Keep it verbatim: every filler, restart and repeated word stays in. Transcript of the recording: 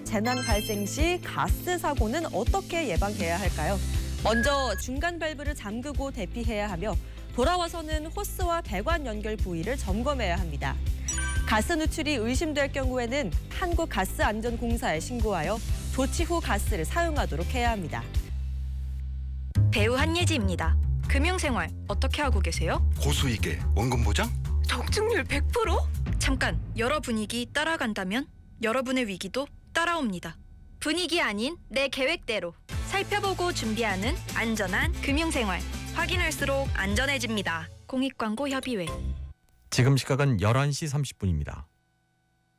재난 발생 시 가스 사고는 어떻게 예방해야 할까요? 먼저 중간 밸브를 잠그고 대피해야 하며 돌아와서는 호스와 배관 연결 부위를 점검해야 합니다. 가스 누출이 의심될 경우에는 한국가스안전공사에 신고하여 조치 후 가스를 사용하도록 해야 합니다. 배우 한예지입니다. 금융생활 어떻게 하고 계세요? 고수익에 원금 보장? 적중률 백 퍼센트? 잠깐, 여러 분위기 따라간다면 여러분의 위기도 따라옵니다. 분위기 아닌 내 계획대로 살펴보고 준비하는 안전한 금융생활. 확인할수록 안전해집니다. 공익광고협의회. 지금 시각은 열한 시 삼십 분입니다.